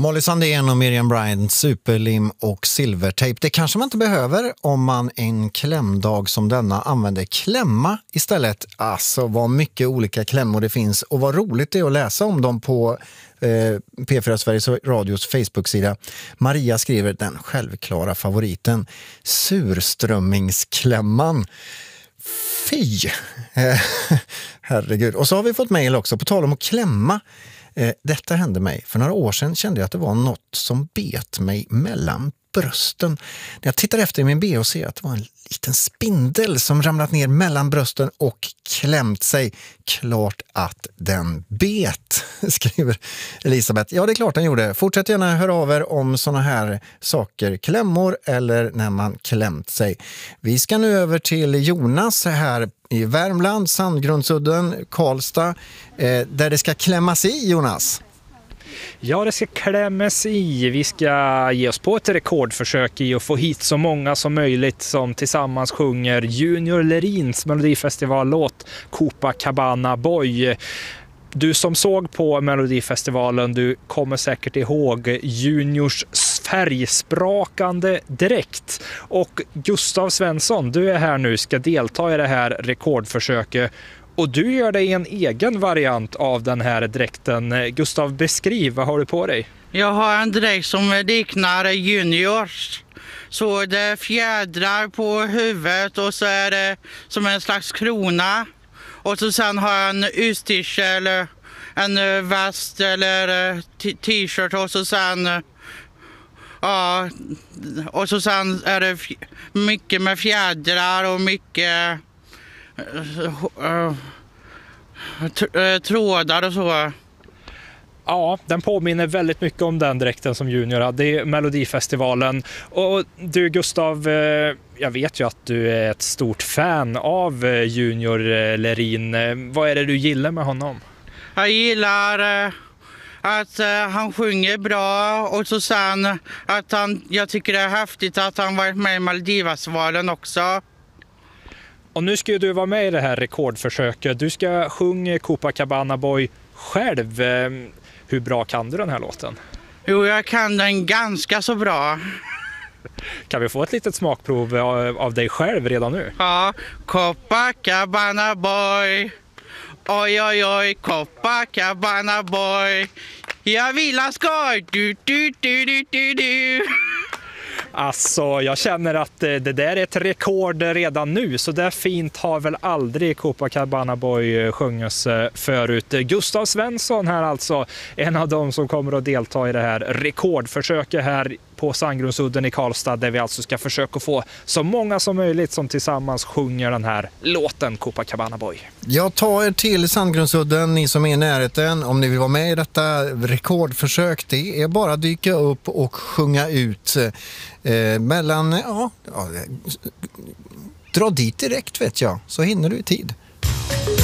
Molly Sandén och Miriam Bryant, superlim och silvertejp. Det kanske man inte behöver om man en klämdag som denna använder klämma istället. Alltså vad mycket olika klämmor det finns och vad roligt det är att läsa om dem på P4 Sveriges Radios Facebook-sida. Maria skriver den självklara favoriten, surströmmingsklämman. Fy! Herregud. Och så har vi fått mejl också på tal om att klämma. Detta hände mig. För några år sedan kände jag att det var något som bet mig mellan brösten. När jag tittar efter i min BH ser att det var en liten spindel som ramlat ner mellan brösten och klämt sig. Klart att den bet, skriver Elisabeth. Ja, det är klart den gjorde. Fortsätt gärna höra av er om såna här saker, klämmor eller när man klämt sig. Vi ska nu över till Jonas här i Värmland, Sandgrundsudden, Karlstad, där det ska klämmas i, Jonas. Ja, det ska klämmas i. Vi ska ge oss på ett rekordförsök i att få hit så många som möjligt som tillsammans sjunger Junior Lerins Melodifestivallåt Copacabana Boy. Du som såg på Melodifestivalen, du kommer säkert ihåg Juniors färgsprakande dräkt. Och Gustav Svensson, du är här nu, ska delta i det här rekordförsöket. Och du gör det i en egen variant av den här dräkten. Gustav, beskriv, vad har du på dig? Jag har en dräkt som liknar Juniors. Så det är fjädrar på huvudet och så är det som en slags krona. Och så sen har jag en utstyrsel, en väst eller t-shirt och så sen... Ja, och så sen är det mycket med fjädrar och mycket... trådar och så. Ja, den påminner väldigt mycket om den dräkten som Junior hade i Melodifestivalen. Och du Gustav, jag vet ju att du är ett stort fan av Junior Lerin. Vad är det du gillar med honom? Jag gillar att han sjunger bra och så sen att jag tycker det är häftigt att han varit med i Melodifestivalen också. Och nu ska du vara med i det här rekordförsöket. Du ska sjunga Copacabana Boy själv. Hur bra kan du den här låten? Jo, jag kan den ganska så bra. Kan vi få ett litet smakprov av dig själv redan nu? Ja, Copacabana Boy. Oj, oj, oj, Copacabana Boy. Jag vill ha skoj. Du, du, du, du, du, du. Alltså, jag känner att det där är ett rekord redan nu. Så där fint har väl aldrig Copacabana Boy sjungits förut. Gustav Svensson här alltså, en av dem som kommer att delta i det här rekordförsöket här på Sandgrundsudden i Karlstad, där vi alltså ska försöka få så många som möjligt som tillsammans sjunger den här låten Copacabana Boy. Jag tar er till Sandgrundsudden, ni som är i närheten. Om ni vill vara med i detta rekordförsök, det är bara att dyka upp och sjunga ut mellan, dra dit direkt vet jag, så hinner du i tid.